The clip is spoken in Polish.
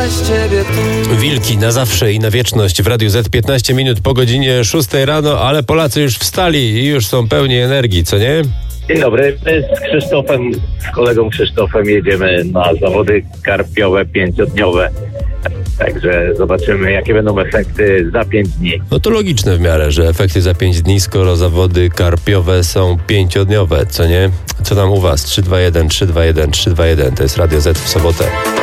bez ciebie tu. Wilki na zawsze i na wieczność w Radiu Z 15 minut po godzinie 6 rano, ale Polacy już wstali i już są pełni energii, co nie? Dzień dobry, my z Krzysztofem, z kolegą Krzysztofem jedziemy na zawody karpiowe 5-dniowe. Także zobaczymy, jakie będą efekty za 5 dni. No to logiczne w miarę, że efekty za 5 dni, skoro zawody karpiowe są 5-dniowe, co nie? Co tam u was? 321, 321, 321, to jest Radio Z w sobotę.